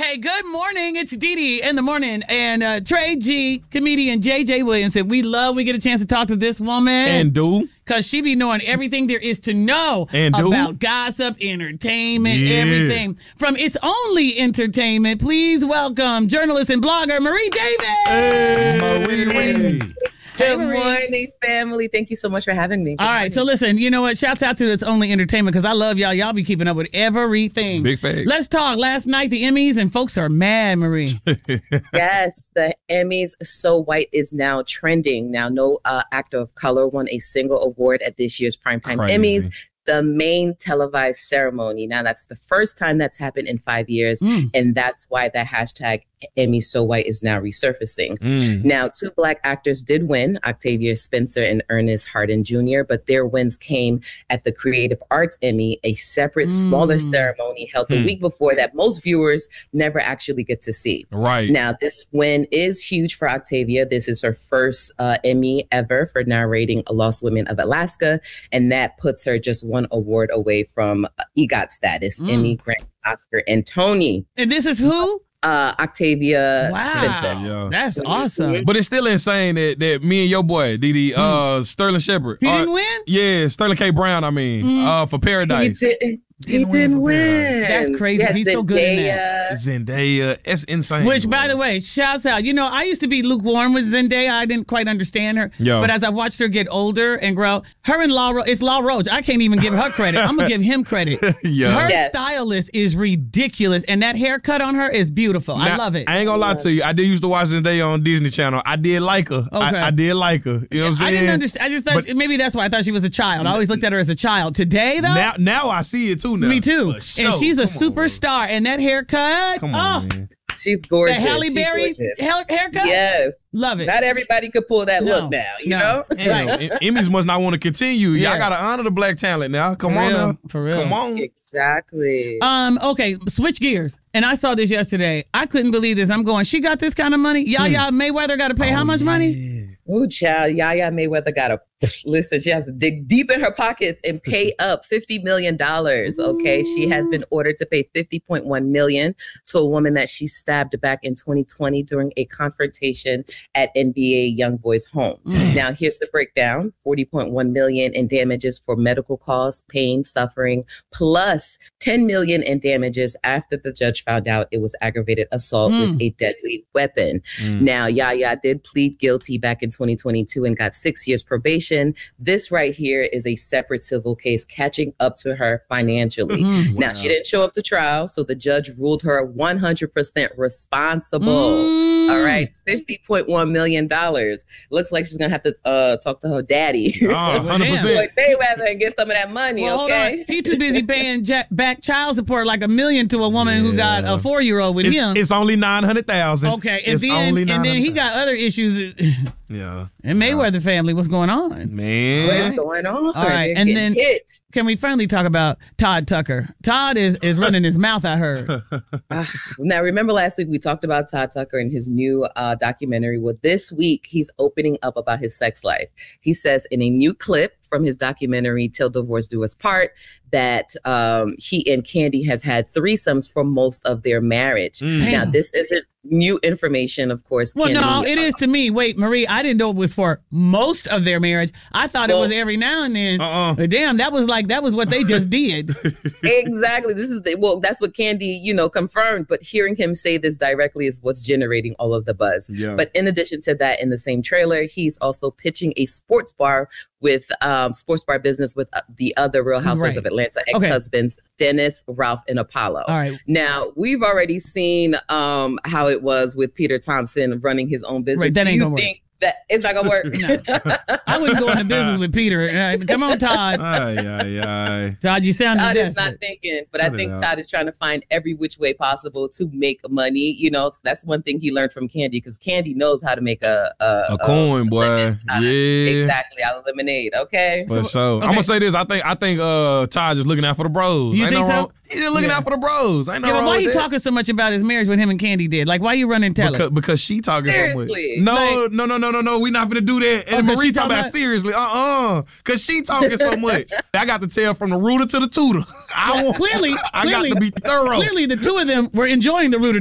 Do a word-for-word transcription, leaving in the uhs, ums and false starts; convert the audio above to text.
Hey, good morning. It's Dee Dee in the morning. And uh, Trey G, comedian J J Williamson. We love we get a chance to talk to this woman. And do. Because she be knowing everything there is to know and do. about gossip, entertainment, yeah. everything. From It's Only Entertainment, please welcome journalist and blogger Marie Davis. Hey, Marie. Good morning, family. Thank you so much for having me. Good All right, morning. so listen, you know what? Shouts out to It's Only Entertainment because I love y'all. Y'all be keeping up with everything. Big facts. Let's talk. Last night, the Emmys, and folks are mad, Marie. Yes, the Emmys So White is now trending. Now, no uh, actor of color won a single award at this year's Primetime Crazy. Emmys. The main televised ceremony. Now, that's the first time that's happened in five years. Mm. And that's why the hashtag Emmy So White is now resurfacing. Mm. Now, two Black actors did win, Octavia Spencer and Ernest Hardin Junior, but their wins came at the Creative Arts Emmy, a separate, Mm. smaller ceremony held the Hmm. week before that most viewers never actually get to see. Right. Now, this win is huge for Octavia. This is her first uh, Emmy ever for narrating Lost Women of Alaska, and that puts her just one award away from uh, EGOT status, Mm. Emmy, Grammy, Oscar, and Tony. And this is who? Uh, Octavia Wow. Spencer. Yeah. That's awesome. But it's still insane that, that me and your boy, D D, uh, Sterling Shepard. He uh, didn't win? Yeah, Sterling K. Brown, I mean, Mm. uh, for He, Paradise. did, he Didn't win didn't for win. That's crazy. Yeah, He's so good in that. Zendaya. Zendaya. It's insane. Which, by bro. the way, shouts out. You know, I used to be lukewarm with Zendaya. I didn't quite understand her. Yo. But as I watched her get older and grow, her and Law Ro- it's Law Roach. I can't even give her credit. I'm going to give him credit. Yeah. Her Yes. stylist is ridiculous. And that haircut on her is beautiful. I Now, love it. I ain't gonna lie to you. I did used to watch Zendaya on Disney Channel. I did like her. Okay. I, I did like her. You know what I'm saying? I didn't understand. I just thought, But- maybe that's why I thought she was a child. I always looked at her as a child. Today, though, Now, now I see it too. Now. me too. For sure. And she's a Come on, bro. superstar. And that haircut, Come oh, on, man. She's the gorgeous. Halle She's Berry gorgeous. hair- haircut, Yes. love it. Not everybody could pull that No. look now, you No. know? Damn, Em- Emmys must not want to continue. Yeah. Y'all gotta honor the black talent now. Come For on real. now. For real. Come on. Exactly. Um, okay, switch gears. And I saw this yesterday. I couldn't believe this. I'm going, she got this kind of money? Yaya Mayweather got to pay how Oh, much money? yeah. Ooh, child, Yaya Mayweather got to listen. She has to dig deep in her pockets and pay up fifty million dollars. Okay, she has been ordered to pay fifty point one million dollars to a woman that she stabbed back in twenty twenty during a confrontation at N B A YoungBoy's home. Mm. Now, here's the breakdown: forty point one million dollars in damages for medical costs, pain, suffering, plus ten million dollars in damages after the judge found out it was aggravated assault Mm. with a deadly weapon. Mm. Now, Yaya did plead guilty back in twenty twenty-two and got six years probation. This right here is a separate civil case catching up to her financially. Mhm. Now, Wow. she didn't show up to trial, so the judge ruled her one hundred percent responsible. Mm. All right, fifty point one million dollars. Looks like she's going to have to uh, talk to her daddy. Oh, one hundred percent. Floyd Mayweather and get some of that money, Well, hold okay? on. He too busy paying ja- back child support like a million to a woman who got Yeah. a four-year-old with It's, him. it's only nine hundred thousand. Okay, and it's then only and then he nine hundred thousand. got other issues. Yeah, And Mayweather family, what's going on? man. What's going on? All right, They're and getting then- hit. Can we finally talk about Todd Tucker? Todd is is running his mouth, I heard. Ah, now, remember last week we talked about Todd Tucker and his new uh, documentary. Well, this week he's opening up about his sex life. He says in a new clip from his documentary, Till Divorce Do Us Part, that um, he and Candy has had threesomes for most of their marriage. Mm. Now, Damn. this isn't new information, of course. Well, no, Candy, it is to me. Wait, Marie, I didn't know it was for most of their marriage. I thought it Well- was every now and then. Uh-uh. But damn, that was like that was what they just did. Exactly. This is the, well, that's what Candy, you know, confirmed. But hearing him say this directly is what's generating all of the buzz. Yeah. But in addition to that, in the same trailer, he's also pitching a sports bar with um, sports bar business with uh, the other Real Housewives Right. of Atlanta Okay. ex-husbands, Dennis, Ralph, and Apollo. All right. Now, we've already seen um, how it was with Peter Thompson running his own business. Right, that Do ain't you gonna work. think that it's not gonna work? I wouldn't go into business with Peter. Uh, come on, Todd. Ay, ay, ay. Todd, you sound Todd is desperate. not thinking, but Cut I it think out. Todd is trying to find every which way possible to make money. You know, so that's one thing he learned from Candy, because Candy knows how to make a a, A coin, boy. lemon out of- Yeah. exactly out of lemonade. Okay, For sure. okay. I'm gonna say this. I think I think uh Todd just looking out for the bros. You Ain't think no so? wrong. He's just looking Yeah. out for the bros. Ain't no Yeah, but wrong why with you that. talking so much about his marriage with him and Candy did? Like, why you running tell Because, it? because she talking Seriously. so much. No, Like- no, no, no, no, no. We not gonna do that. Oh, And 'cause Marie she talking talking about about- seriously. Uh-uh. Cause she talking so much. I got to tell from the rooter to the tutor. I want Clearly, I clearly, got to be thorough. clearly, the two of them were enjoying the root